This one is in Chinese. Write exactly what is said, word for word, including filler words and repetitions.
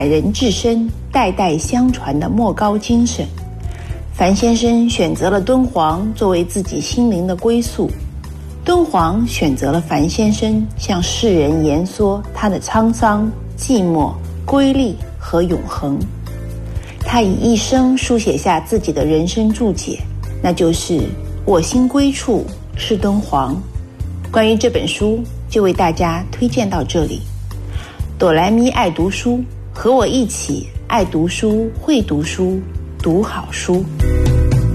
人至深、代代相传的莫高精神。樊先生选择了敦煌作为自己心灵的归宿，敦煌选择了樊先生向世人言说他的沧桑、寂寞、瑰丽和永恒。他以一生书写下自己的人生注解，那就是我心归处是敦煌。关于这本书，就为大家推荐到这里。哆来咪爱读书，和我一起爱读书、会读书、读好书。